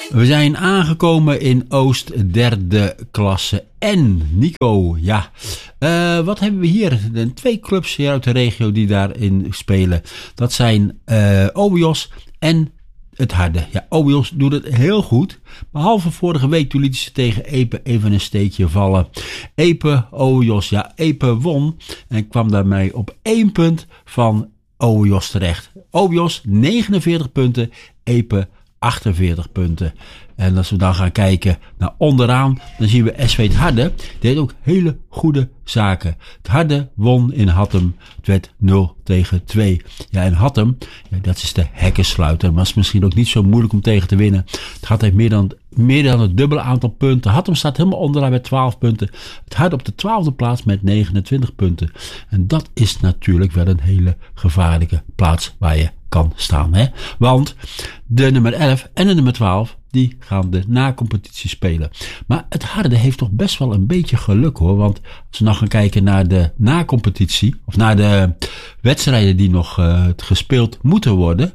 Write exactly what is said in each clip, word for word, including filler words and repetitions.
We zijn aangekomen in Oost derde klasse. En Nico, ja, uh, wat hebben we hier? De twee clubs hier uit de regio die daarin spelen. Dat zijn uh, O B I O S en het Harde. Ja, O B I O S doet het heel goed. Behalve vorige week, toen lieten ze tegen Epe even een steekje vallen. Epe, O B I O S, ja, Epe won en kwam daarmee op één punt van O B I O S terecht. O B I O S negenenveertig punten, Epe achtenveertig punten. En als we dan gaan kijken naar onderaan, dan zien we S V het Harde. Die deed ook hele goede zaken. Het Harde won in Hattem. Het werd nul tegen twee. Ja, en Hattem, ja, dat is de hekkensluiter. Maar het is misschien ook niet zo moeilijk om tegen te winnen. Het Harde heeft meer dan, meer dan het dubbele aantal punten. Hattem staat helemaal onderaan met twaalf punten. Het Harde op de twaalfde plaats met negenentwintig punten. En dat is natuurlijk wel een hele gevaarlijke plaats waar je kan staan. Hè? Want de nummer elf en de nummer twaalf, die gaan de na-competitie spelen. Maar het Harde heeft toch best wel een beetje geluk hoor. Want als we nou gaan kijken naar de na-competitie, of naar de wedstrijden die nog uh, gespeeld moeten worden,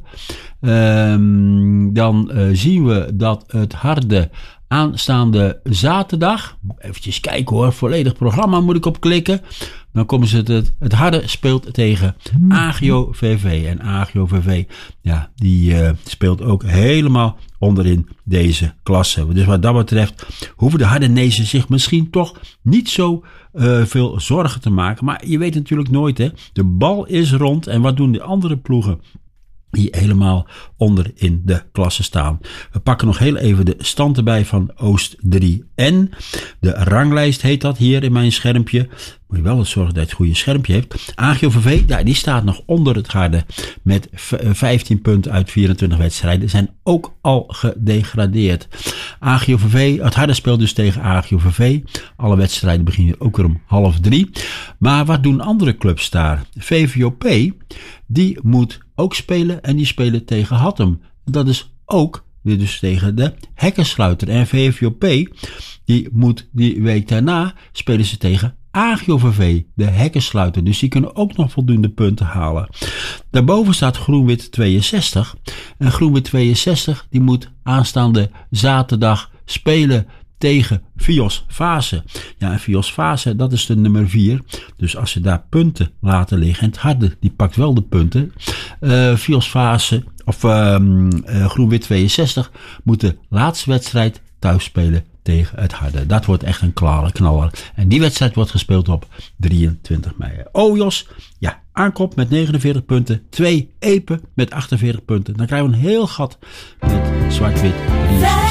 um, dan uh, zien we dat het Harde aanstaande zaterdag, eventjes kijken hoor, volledig programma moet ik opklikken. Dan komen ze het, het Harde speelt tegen Agio V V. En Agio V V, ja, die uh, speelt ook helemaal onderin deze klasse. Dus wat dat betreft hoeven de Hardenezen zich misschien toch niet zo uh, veel zorgen te maken. Maar je weet natuurlijk nooit, hè. De bal is rond en wat doen de andere ploegen die helemaal onder in de klasse staan? We pakken nog heel even de stand erbij van Oost drie N. De ranglijst heet dat hier in mijn schermpje. Moet je wel eens zorgen dat je het goede schermpje hebt. Agio V V, ja, die staat nog onder het Harde met vijftien punten uit vierentwintig wedstrijden. Zijn ook al gedegradeerd. Agio V V, het Harde speelt dus tegen Agio V V. Alle wedstrijden beginnen ook weer om half drie. Maar wat doen andere clubs daar? V V O P, die moet ook spelen en die spelen tegen Hattem. Dat is ook weer dus tegen de hekkensluiter. En V V O P, die moet die week daarna spelen ze tegen Agio V V, de hekkensluiter. Dus die kunnen ook nog voldoende punten halen. Daarboven staat Groen-Wit tweeënzestig. En Groen-Wit tweeënzestig, die moet aanstaande zaterdag spelen tegen Vios Vase. Ja, en Vios Vase, dat is de nummer vier. Dus als ze daar punten laten liggen, en het Harde, die pakt wel de punten. Uh, Vios Vase, of uh, uh, Groen-Wit tweeënzestig, moet de laatste wedstrijd thuis spelen tegen het Harde. Dat wordt echt een knaller. En die wedstrijd wordt gespeeld op drieëntwintig mei. O B I O S, ja, aankop met negenenveertig punten. twee Epe met achtenveertig punten. Dan krijgen we een heel gat met zwart-wit drieënzestig.